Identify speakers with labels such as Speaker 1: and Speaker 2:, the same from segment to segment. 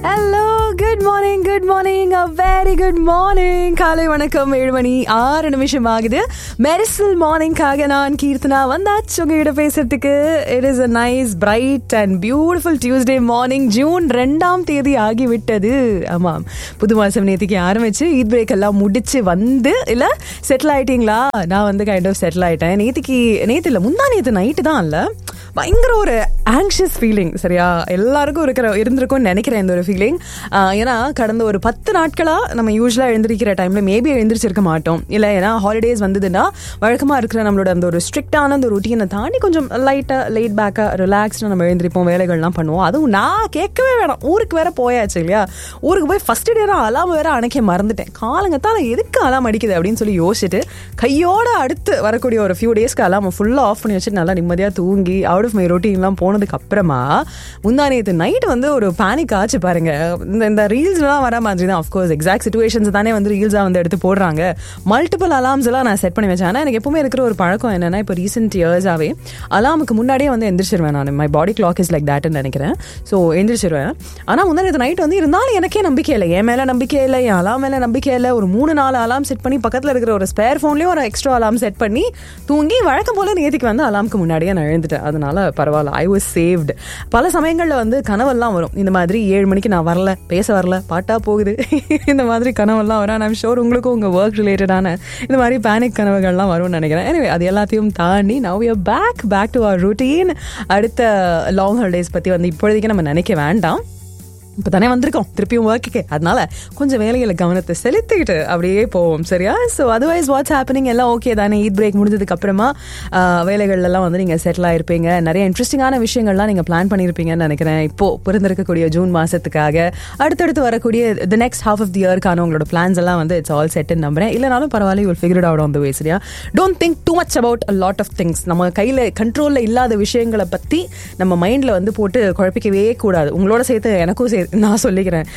Speaker 1: Hello, good morning, a very good morning. காலை வணக்கம். 7 மணி 6 நிமிஷம் ஆகுது. மெரிசல் மார்னிங்காக நான் கீர்த்தனா வந்தாச்சு உங்ககிட்ட பேசுறதுக்கு. It is a nice, bright and beautiful Tuesday morning. June 2ஆம் தேதி ஆகிவிட்டது. ஆமாம், புது மாசம் நேற்றுக்கு ஆரம்பிச்சு ஈத் பிரேக் எல்லாம் முடிச்சு வந்து இல்ல செட்டில் ஆயிட்டீங்களா? நான் வந்து கைண்ட் ஆஃப் செட்டில் ஆயிட்டேன். நேற்று இல்லை, முந்தா நேற்று நைட்டு தான் இல்லை, பயங்கர ஒரு ஆங்ஷியஸ் ஃபீலிங். சரியா, எல்லாருக்கும் இருந்திருக்கும்னு நினைக்கிறேன் இந்த ஒரு ஃபீலிங். ஏன்னா கடந்த ஒரு 10 நாட்களாக நம்ம யூஸ்வலாக எழுந்திருக்கிற டைம்ல மேபி எழுந்திரிச்சிருக்க மாட்டோம். இல்லை, ஏன்னா ஹாலிடேஸ் வந்ததுன்னா வழக்கமாக இருக்கிற நம்மளோட அந்த ஒரு ஸ்ட்ரிக்டான அந்த ரொட்டீனை தாண்டி கொஞ்சம் லைட்டாக லைட் பேக்காக ரிலாக்ஸ்டாக நம்ம எழுந்திருப்போம், வேலைகள்லாம் பண்ணுவோம். அதுவும் நான் கேட்கவே வேணாம், ஊருக்கு வேற போயாச்சு இல்லையா? ஊருக்கு போய் ஃபர்ஸ்ட் டே அலாம் வேற அணைக்க மறந்துட்டேன். காலங்கத்தான் எதுக்கு அலாம் அடிக்குது அப்படின்னு சொல்லி யோசிச்சுட்டு கையோட அடுத்து வரக்கூடிய ஒரு ஃபியூ டேஸ்க்கு அலாம் ஃபுல்லாக ஆஃப் பண்ணி வச்சுட்டு நல்லா நிம்மதியாக தூங்கி அவுட் ஆஃப் மை ரொட்டீன்லாம் போனதுக்கு அப்புறமா முந்தா நேற்று நைட்டு வந்து ஒரு பேனிக் ஆச்சு பாருங்க. இந்த ரீல்ஸ்லாம் வர மாதிரி தான். ஆஃப்கோர்ஸ் எக்ஸாக்ட் சிச்சுவேஷன்ஸ் தானே வந்து ரீல்ஸாக வந்து எடுத்து போடுறாங்க. மல்டிபிள் அலார்ம்ஸ் எல்லாம் நான் செட் பண்ணி வச்சேன். ஆனால் எனக்கு எப்பவுமே இருக்கிற ஒரு பழக்கம் என்னன்னா, இப்போ ரீசெண்ட் இயர்ஸாகவே அலாமுக்கு முன்னாடியே வந்து எந்திரிச்சிருவேன். நான் my body clock is like தேட்னு நினைக்கிறேன். ஸோ எந்திரிச்சிருவேன். ஆனால் முந்தா நேற்று நைட் வந்து இருந்தாலும் எனக்கே நம்பிக்கை இல்லை, என் மேலே நம்பிக்கை இல்லை, என் அலாம் மேலே நம்பிக்கை இல்லை. ஒரு 3-4 அலாம் செட் பண்ணி பக்கத்தில் இருக்கிற ஒரு ஸ்பேர் ஃபோன்லேயும் ஒரு எக்ஸ்ட்ரா அலாம் செட் பண்ணி தூங்கி வழக்கம் போல நேற்றுக்கு வந்து அலாமுக்கு முன்னாடியே நான் எழுந்துட்டேன். அதனால பரவாயில்ல, ஐ வாஸ் சேவ்டு. பல சமயங்களில் வந்து கனவெல்லாம் வரும் இந்த மாதிரி. 7 மணிக்கு நான் வரல, பேச வரல, பாட்டா போகுது, இந்த மாதிரி கனவெல்லாம் வரும். ஐம் ஷோர் உங்களுக்கும் உங்கள் ஒர்க் ரிலேட்டடான இந்த மாதிரி பேனிக் கனவுகள்லாம் வரும்னு நினைக்கிறேன். எனவே அது எல்லாத்தையும் தாண்டி now we are back to our routine. அடுத்த லாங் ஹாலிடேஸ் பற்றி வந்து இப்பொழுதைக்கு நம்ம நினைக்க வேண்டாம். இப்போ தானே வந்திருக்கோம் திருப்பியும் ஒர்க்குக்கு. அதனால கொஞ்சம் வேலைகளை கவனத்தை செலுத்திக்கிட்டு அப்படியே போவோம். சரியா? ஸோ அதர்வைஸ் வாட்ஸ் ஹேப்பனிங் எல்லாம் ஓகே தானே? ஈத் பிரேக் முடிஞ்சதுக்கு அப்புறமா வேலைகள்லாம் வந்து நீங்கள் செட்டில் ஆயிருப்பீங்க. நிறைய இன்ட்ரெஸ்டிங்கான விஷயங்கள்லாம் நீங்கள் பிளான் பண்ணியிருப்பீங்கன்னு நினைக்கிறேன். இப்போ பிறந்திருக்கக்கூடிய ஜூன் மாதத்துக்காக அடுத்தடுத்து வரக்கூடிய the next half of the இயர்க்கான உங்களோட பிளான்ஸ் எல்லாம் வந்து இட்ஸ் ஆல் செட்னு நம்புறேன். இல்லைனாலும் பரவாயில்ல, you will figure it out on the வே. சரியா? Don't think too much about a lot of things. நம்ம கையில் கண்ட்ரோலில் இல்லாத விஷயங்களை பற்றி நம்ம மைண்டில் வந்து போட்டு குழப்பிக்கவே கூடாது. உங்களோட சேர்த்து எனக்கும் சேர்த்து நான் சொல்லிக்கிறேன்.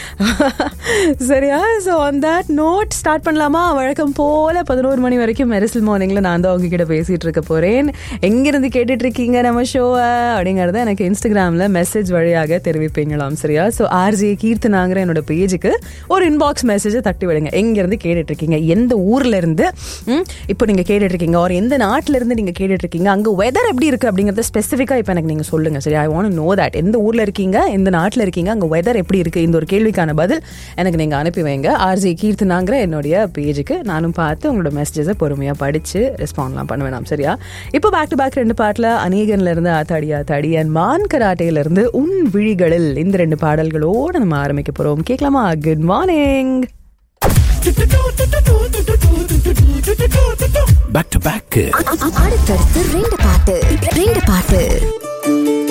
Speaker 1: சரியா? So on that note start பண்ணலாமா? வழக்கம் போல 11 மணி வரைக்கும் மெரிசல் மார்னிங்ல நான் தான் உங்ககிட்ட பேசிட்டு இருக்க போறேன். எங்கிருந்து கேட்டுட்டு இருக்கீங்க நம்ம ஷோவை அப்படிங்கறத எனக்கு இன்ஸ்டாகிராம்ல மெசேஜ் வழியாக தெரிவிப்பீங்களாம். சரியா? ஸோ ஆர்ஜே கீர்த்தனாங்கிற என்னோட பேஜுக்கு ஒரு இன்பாக்ஸ் மெசேஜை தட்டி விடுங்க. எங்கிருந்து கேட்டுட்டு இருக்கீங்க, எந்த ஊர்ல இருந்து இப்போ நீங்க கேட்டுட்டு இருக்கீங்க, ஒரு எந்த நாட்டுல இருந்து நீங்க கேட்டுட்டு இருக்கீங்க, அங்க வெதர் எப்படி இருக்கு அப்படிங்கறத ஸ்பெசிஃபிக்கா இப்போ எனக்கு நீங்க சொல்லுங்க. சரியா? I want to know that. எந்த ஊர்ல இருக்கீங்க, எந்த நாட்டுல இருக்கீங்க, அங்க வெதர் எப்படி இருக்கு, இந்த ஒரு கேள்விக்கான பதில் எனக்கு நீங்க அனுப்பி வைங்க ஆர்ஜே கீர்த்தனாங்கிற என்னுடைய பேஜுக்கு. நானும் பார்த்து உங்களோட மெசேஜை பொறுமையா படிச்சு ரெஸ்பாண்ட்லாம் பண்ணுவேன். சரியா? இப்போ பேக் டு பேக் 2 பாட்டுல அநேகன்ல இருந்து ஆத்தாடி அண்ட் மான் கராட்டேல இருந்து உன் விழிகளில், இந்த 2 பாடல்களோட நம்ம ஆரம்பிக்க போறோம். கேட்கலாமா? Good morning.
Speaker 2: Back to back
Speaker 3: அடுத்தடுத்து 2 பாட்டு